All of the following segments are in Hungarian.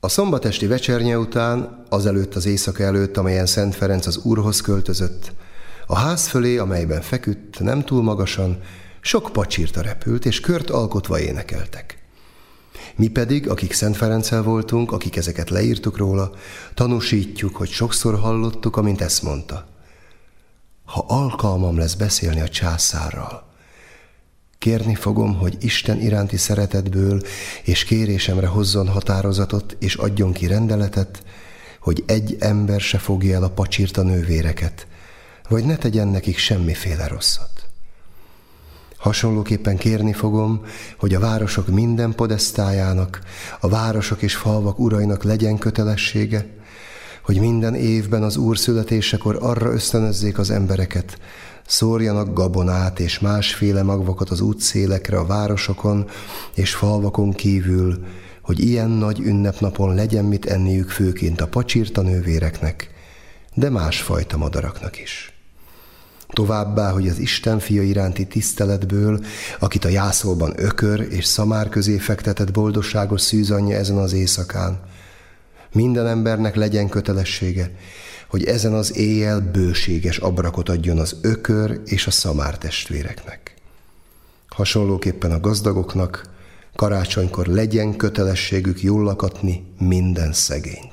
A szombatesti vecsernye után, azelőtt az éjszaka előtt, amelyen Szent Ferenc az Úrhoz költözött, a ház fölé, amelyben feküdt, nem túl magasan, sok pacsirta repült, és kört alkotva énekeltek. Mi pedig, akik Szent Ferenccel voltunk, akik ezeket leírtuk róla, tanúsítjuk, hogy sokszor hallottuk, amint ezt mondta: ha alkalmam lesz beszélni a császárral, kérni fogom, hogy Isten iránti szeretetből és kérésemre hozzon határozatot, és adjon ki rendeletet, hogy egy ember se fogja el a pacsirta nővéreket, vagy ne tegyen nekik semmiféle rosszat. Hasonlóképpen kérni fogom, hogy a városok minden podesztájának, a városok és falvak urainak legyen kötelessége, hogy minden évben az Úr születésekor arra ösztönözzék az embereket, szórjanak gabonát és másféle magvakat az útszélekre a városokon és falvakon kívül, hogy ilyen nagy ünnepnapon legyen mit enniük főként a pacsirta nővéreknek, de másfajta madaraknak is. Továbbá, hogy az Isten fia iránti tiszteletből, akit a jászolban ökör és szamár közé fektetett boldogságos szűzanyja ezen az éjszakán, minden embernek legyen kötelessége, hogy ezen az éjjel bőséges abrakot adjon az ökör és a szamár testvéreknek. Hasonlóképpen a gazdagoknak karácsonykor legyen kötelességük jól lakatni minden szegényt.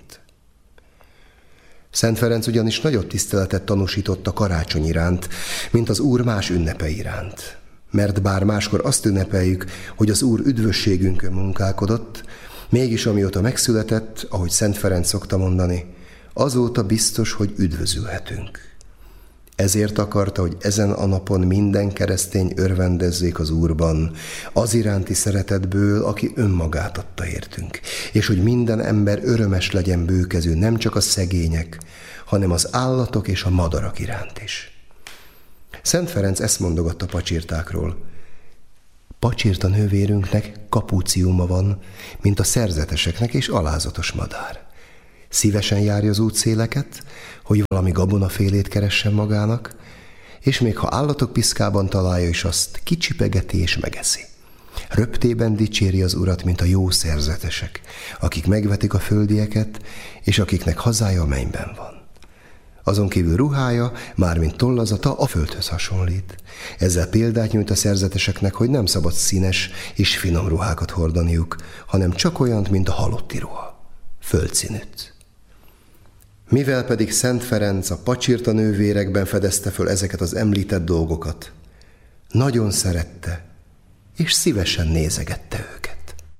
Szent Ferenc ugyanis nagyobb tiszteletet tanúsított a karácsony iránt, mint az Úr más ünnepe iránt. Mert bár máskor azt ünnepeljük, hogy az Úr üdvösségünkön munkálkodott, mégis amióta megszületett, ahogy Szent Ferenc szokta mondani, azóta biztos, hogy üdvözülhetünk. Ezért akarta, hogy ezen a napon minden keresztény örvendezzék az Úrban, az iránti szeretetből, aki önmagát adta értünk, és hogy minden ember örömes legyen bőkezű, nem csak a szegények, hanem az állatok és a madarak iránt is. Szent Ferenc ezt mondogatta pacsirtákról: pacsirta nővérünknek kapúciuma van, mint a szerzeteseknek, és alázatos madár. Szívesen járja az útszéleket, hogy valami gabonafélét keressen magának, és még ha állatok piszkában találja is, azt kicsipegeti és megeszi. Röptében dicséri az Urat, mint a jó szerzetesek, akik megvetik a földieket, és akiknek hazája a mennyben van. Azon kívül ruhája, mármint tollazata, a földhöz hasonlít. Ezzel példát nyújt a szerzeteseknek, hogy nem szabad színes és finom ruhákat hordaniuk, hanem csak olyant, mint a halotti ruha, földszínűt. Mivel pedig Szent Ferenc a pacsirta nővérekben fedezte föl ezeket az említett dolgokat, nagyon szerette és szívesen nézegette őket.